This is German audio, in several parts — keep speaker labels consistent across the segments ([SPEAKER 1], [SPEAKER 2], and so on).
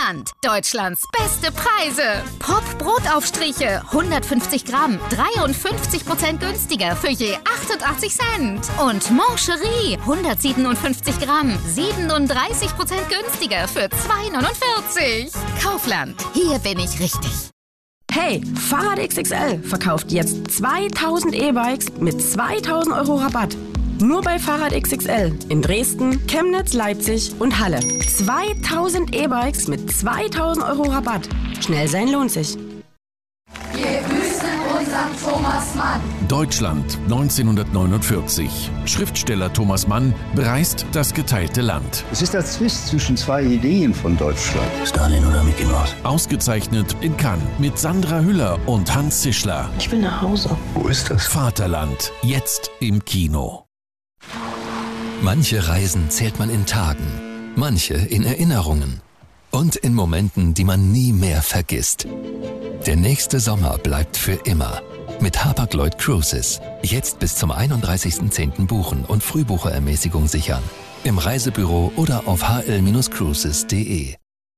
[SPEAKER 1] Kaufland. Deutschlands beste Preise. Pop-Brotaufstriche, 150 Gramm, 53% günstiger für je 88 Cent. Und Mancherie, 157 Gramm, 37% günstiger für 2,49. Kaufland, hier bin ich richtig.
[SPEAKER 2] Hey, Fahrrad XXL verkauft jetzt 2000 E-Bikes mit 2000 Euro Rabatt. Nur bei Fahrrad XXL in Dresden, Chemnitz, Leipzig und Halle. 2000 E-Bikes mit 2000 Euro Rabatt. Schnell sein lohnt sich.
[SPEAKER 3] Wir grüßen unseren Thomas Mann.
[SPEAKER 4] Deutschland 1949. Schriftsteller Thomas Mann bereist das geteilte Land.
[SPEAKER 5] Es ist der Zwist zwischen zwei Ideen von Deutschland.
[SPEAKER 6] Stalin oder Mickey Mouse?
[SPEAKER 4] Ausgezeichnet in Cannes mit Sandra Hüller und Hans Zischler.
[SPEAKER 6] Ich will nach Hause.
[SPEAKER 5] Wo ist das?
[SPEAKER 4] Vaterland, jetzt im Kino.
[SPEAKER 7] Manche Reisen zählt man in Tagen, manche in Erinnerungen und in Momenten, die man nie mehr vergisst. Der nächste Sommer bleibt für immer. Mit Hapag-Lloyd Cruises. Jetzt bis zum 31.10. buchen und Frühbucherermäßigung sichern. Im Reisebüro oder auf hl-cruises.de.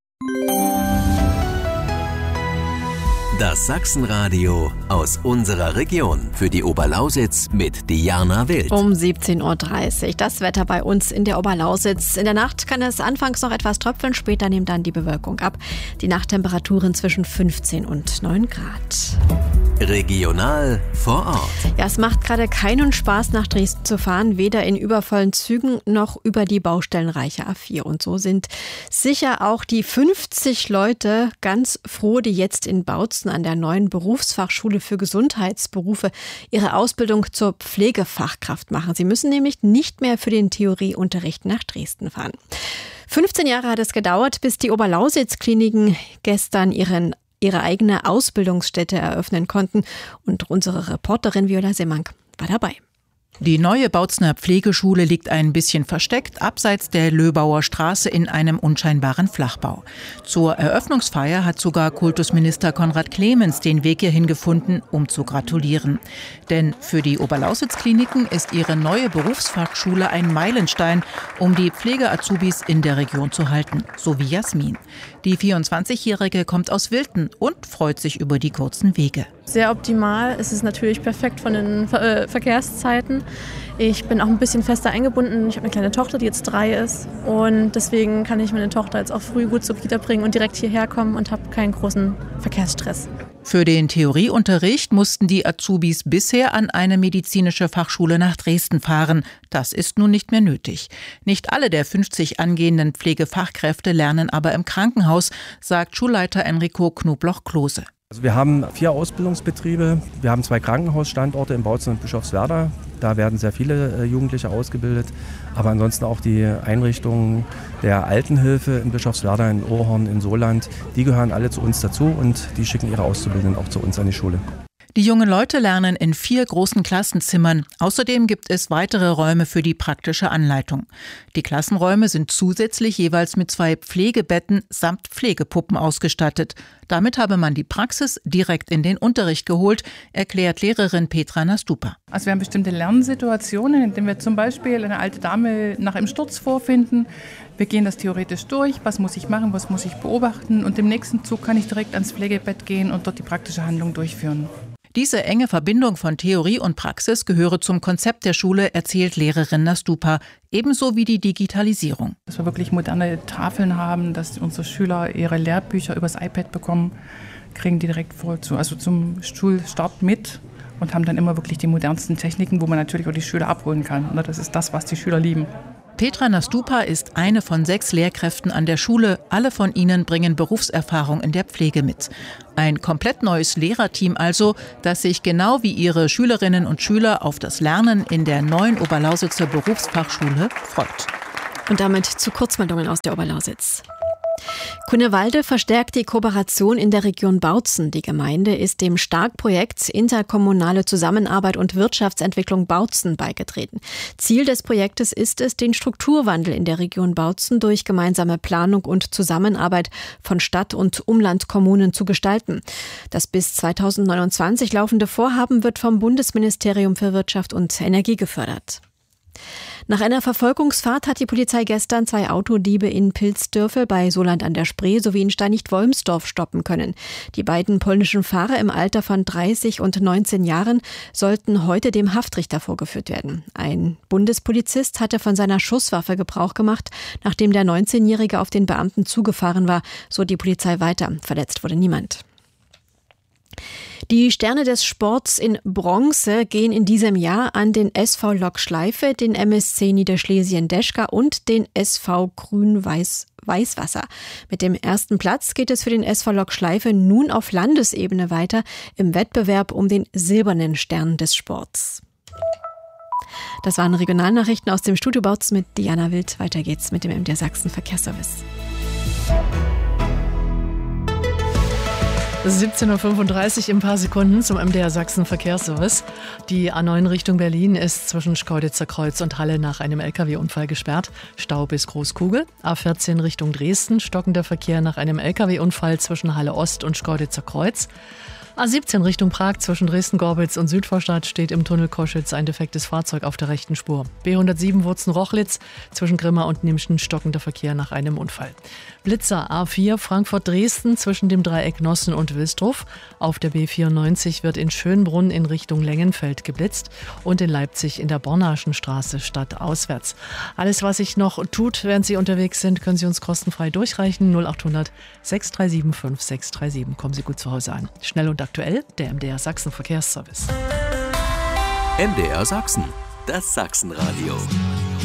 [SPEAKER 8] Das Sachsenradio aus unserer Region. Für die Oberlausitz mit Diana Wild.
[SPEAKER 9] Um 17.30 Uhr. Das Wetter bei uns in der Oberlausitz. In der Nacht kann es anfangs noch etwas tröpfeln, später nimmt dann die Bewölkung ab. Die Nachttemperaturen zwischen 15 und 9 Grad.
[SPEAKER 8] Regional vor Ort.
[SPEAKER 9] Ja, es macht gerade keinen Spaß, nach Dresden zu fahren, weder in übervollen Zügen noch über die baustellenreiche A4. Und so sind sicher auch die 50 Leute ganz froh, die jetzt in Bautzen an der neuen Berufsfachschule für Gesundheitsberufe ihre Ausbildung zur Pflegefachkraft machen. Sie müssen nämlich nicht mehr für den Theorieunterricht nach Dresden fahren. 15 Jahre hat es gedauert, bis die Oberlausitz-Kliniken gestern ihre eigene Ausbildungsstätte eröffnen konnten. Und unsere Reporterin Viola Semank war dabei.
[SPEAKER 10] Die neue Bautzener Pflegeschule liegt ein bisschen versteckt, abseits der Löbauer Straße in einem unscheinbaren Flachbau. Zur Eröffnungsfeier hat sogar Kultusminister Konrad Clemens den Weg hierhin gefunden, um zu gratulieren. Denn für die Oberlausitz-Kliniken ist ihre neue Berufsfachschule ein Meilenstein, um die Pflege-Azubis in der Region zu halten, so wie Jasmin. Die 24-Jährige kommt aus Wilten und freut sich über die kurzen Wege.
[SPEAKER 11] Sehr optimal. Es ist natürlich perfekt von den Verkehrszeiten. Ich bin auch ein bisschen fester eingebunden. Ich habe eine kleine Tochter, die jetzt 3 ist. Und deswegen kann ich meine Tochter jetzt auch früh gut zur Kita bringen und direkt hierher kommen und habe keinen großen Verkehrsstress.
[SPEAKER 10] Für den Theorieunterricht mussten die Azubis bisher an eine medizinische Fachschule nach Dresden fahren. Das ist nun nicht mehr nötig. Nicht alle der 50 angehenden Pflegefachkräfte lernen aber im Krankenhaus, sagt Schulleiter Enrico Knobloch-Klose.
[SPEAKER 12] Also wir haben 4 Ausbildungsbetriebe, wir haben 2 Krankenhausstandorte in Bautzen und Bischofswerda. Da werden sehr viele Jugendliche ausgebildet, aber ansonsten auch die Einrichtungen der Altenhilfe in Bischofswerda, in Ohrhorn, in Soland, die gehören alle zu uns dazu und die schicken ihre Auszubildenden auch zu uns an die Schule.
[SPEAKER 10] Die jungen Leute lernen in 4 großen Klassenzimmern. Außerdem gibt es weitere Räume für die praktische Anleitung. Die Klassenräume sind zusätzlich jeweils mit 2 Pflegebetten samt Pflegepuppen ausgestattet. Damit habe man die Praxis direkt in den Unterricht geholt, erklärt Lehrerin Petra Nastupa.
[SPEAKER 13] Also wir haben bestimmte Lernsituationen, in denen wir zum Beispiel eine alte Dame nach einem Sturz vorfinden. Wir gehen das theoretisch durch, was muss ich machen, was muss ich beobachten und im nächsten Zug kann ich direkt ans Pflegebett gehen und dort die praktische Handlung durchführen.
[SPEAKER 10] Diese enge Verbindung von Theorie und Praxis gehöre zum Konzept der Schule, erzählt Lehrerin Nastupa, ebenso wie die Digitalisierung.
[SPEAKER 13] Dass wir wirklich moderne Tafeln haben, dass unsere Schüler ihre Lehrbücher übers iPad bekommen, kriegen die direkt zum Schulstart mit und haben dann immer wirklich die modernsten Techniken, wo man natürlich auch die Schüler abholen kann. Das ist das, was die Schüler lieben.
[SPEAKER 10] Petra Nastupa ist eine von 6 Lehrkräften an der Schule. Alle von ihnen bringen Berufserfahrung in der Pflege mit. Ein komplett neues Lehrerteam also, das sich genau wie ihre Schülerinnen und Schüler auf das Lernen in der neuen Oberlausitzer Berufsfachschule freut.
[SPEAKER 9] Und damit zu Kurzmeldungen aus der Oberlausitz. Grünewalde verstärkt die Kooperation in der Region Bautzen. Die Gemeinde ist dem Stark-Projekt Interkommunale Zusammenarbeit und Wirtschaftsentwicklung Bautzen beigetreten. Ziel des Projektes ist es, den Strukturwandel in der Region Bautzen durch gemeinsame Planung und Zusammenarbeit von Stadt- und Umlandkommunen zu gestalten. Das bis 2029 laufende Vorhaben wird vom Bundesministerium für Wirtschaft und Energie gefördert. Nach einer Verfolgungsfahrt hat die Polizei gestern 2 Autodiebe in Pilzdörfel bei Soland an der Spree sowie in Steinicht-Wolmsdorf stoppen können. Die beiden polnischen Fahrer im Alter von 30 und 19 Jahren sollten heute dem Haftrichter vorgeführt werden. Ein Bundespolizist hatte von seiner Schusswaffe Gebrauch gemacht, nachdem der 19-Jährige auf den Beamten zugefahren war, so die Polizei weiter. Verletzt wurde niemand. Die Sterne des Sports in Bronze gehen in diesem Jahr an den SV Lok Schleife, den MSC Niederschlesien-Deschka und den SV Grün-Weißwasser. Mit dem ersten Platz geht es für den SV Lok Schleife nun auf Landesebene weiter im Wettbewerb um den silbernen Stern des Sports. Das waren Regionalnachrichten aus dem Studio Bautz mit Diana Wild. Weiter geht's mit dem MDR Sachsen Verkehrsservice.
[SPEAKER 14] 17.35 Uhr in ein paar Sekunden zum MDR Sachsen Verkehrsservice. Die A9 Richtung Berlin ist zwischen Schkeuditzer Kreuz und Halle nach einem LKW-Unfall gesperrt. Stau bis Großkugel. A14 Richtung Dresden, stockender Verkehr nach einem LKW-Unfall zwischen Halle Ost und Schkeuditzer Kreuz. A17 Richtung Prag zwischen Dresden-Gorbitz und Südvorstadt steht im Tunnel Koschitz ein defektes Fahrzeug auf der rechten Spur. B107 Wurzen-Rochlitz zwischen Grimma und Nimschen stockender Verkehr nach einem Unfall. Blitzer A4 Frankfurt-Dresden zwischen dem Dreieck Nossen und Wilsdruff. Auf der B94 wird in Schönbrunn in Richtung Lengenfeld geblitzt und in Leipzig in der Bornaschen Straße stadtauswärts. Alles, was sich noch tut, während Sie unterwegs sind, können Sie uns kostenfrei durchreichen. 0800 637 5637. Kommen Sie gut zu Hause an. Schnell und aktuell, der MDR Sachsen Verkehrsservice.
[SPEAKER 8] MDR Sachsen, das Sachsenradio.